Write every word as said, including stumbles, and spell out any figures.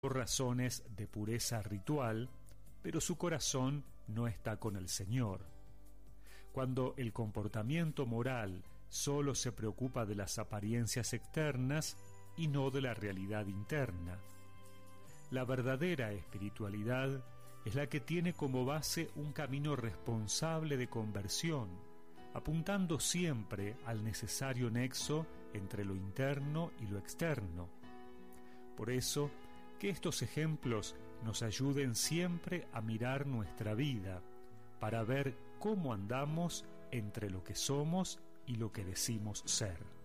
por razones de pureza ritual, pero su corazón no está con el Señor. Cuando el comportamiento moral solo se preocupa de las apariencias externas y no de la realidad interna. La verdadera espiritualidad es la que tiene como base un camino responsable de conversión, apuntando siempre al necesario nexo entre lo interno y lo externo. Por eso, que estos ejemplos nos ayuden siempre a mirar nuestra vida, para ver cómo andamos entre lo que somos y lo que decimos ser.